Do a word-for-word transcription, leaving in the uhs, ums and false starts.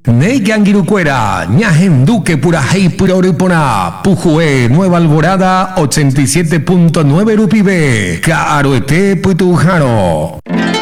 Neigangirucuera, Ñajenduque, Purajei, Puroripona, Pujue, Nueva Alborada, ochenta y siete punto nueve Rupibe, Caroete, Putujano.